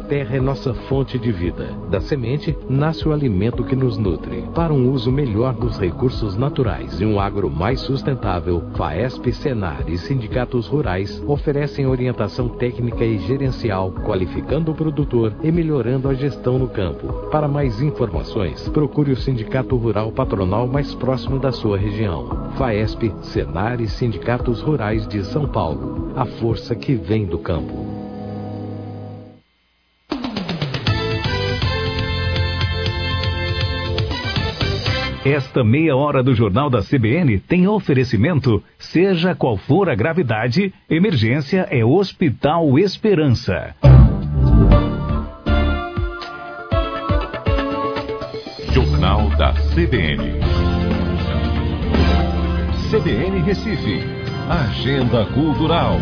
terra é nossa fonte de vida. Da semente, nasce o alimento que nos nutre. Para um uso melhor dos recursos naturais e um agro mais sustentável, FAESP, Senar e sindicatos rurais oferecem orientação técnica e gerencial, qualificando o produtor e melhorando a gestão no campo. Para mais informações, procure o Sindicato Rural Patronal mais próximo da sua região. FAESP, Senar e Sindicatos Rurais de São Paulo. A força que vem do campo. Esta meia hora do Jornal da CBN tem oferecimento, seja qual for a gravidade, emergência é Hospital Esperança. Jornal da CBN. CBN Recife. Agenda Cultural.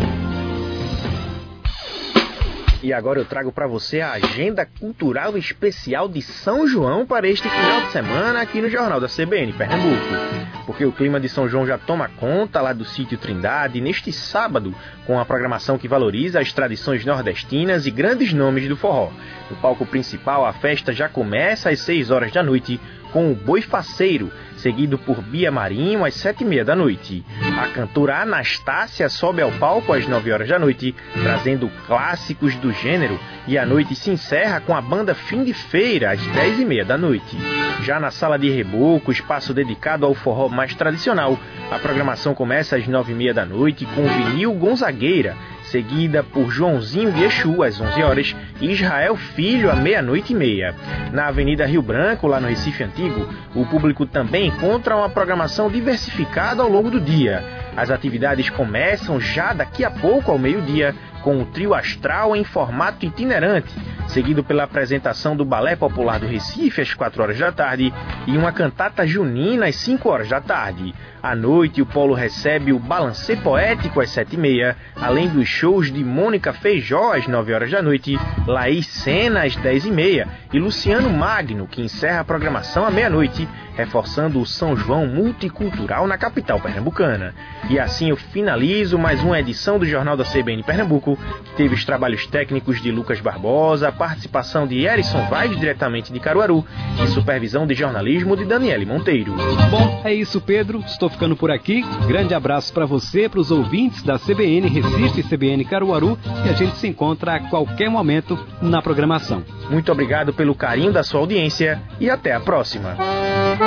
E agora eu trago para você a agenda cultural especial de São João para este final de semana aqui no Jornal da CBN Pernambuco. Porque o clima de São João já toma conta lá do Sítio Trindade neste sábado, com a programação que valoriza as tradições nordestinas e grandes nomes do forró. No palco principal, a festa já começa às 6 horas da noite com o Boi Faceiro, seguido por Bia Marinho às 7h30 da noite. A cantora Anastácia sobe ao palco às 9 horas da noite, trazendo clássicos do gênero, e a noite se encerra com a banda Fim de Feira às 10h30 da noite. Já na Sala de Reboco, espaço dedicado ao forró mais tradicional, a programação começa às 9h30 da noite com Vinil Gonzagueira, seguida por Joãozinho de Exu às 11 horas e Israel Filho à 00h30. Na Avenida Rio Branco, lá no Recife Antigo, o público também encontra uma programação diversificada ao longo do dia. As atividades começam já daqui a pouco ao meio-dia, com o Trio Astral em formato itinerante, seguido pela apresentação do Balé Popular do Recife às 4 horas da tarde e uma cantata junina às 5 horas da tarde. À noite, o Polo recebe o Balancê Poético às 7h30, além dos shows de Mônica Feijó às 9 horas da noite, Laís Sena às 10h30 e Luciano Magno, que encerra a programação à meia-noite, reforçando o São João multicultural na capital pernambucana. E assim eu finalizo mais uma edição do Jornal da CBN Pernambuco, que teve os trabalhos técnicos de Lucas Barbosa, a participação de Erison Vaz, diretamente de Caruaru, e supervisão de jornalismo de Daniele Monteiro. Bom, é isso, Pedro. Estou ficando por aqui. Grande abraço para você, para os ouvintes da CBN Recife e CBN Caruaru, e a gente se encontra a qualquer momento na programação. Muito obrigado pelo carinho da sua audiência e até a próxima.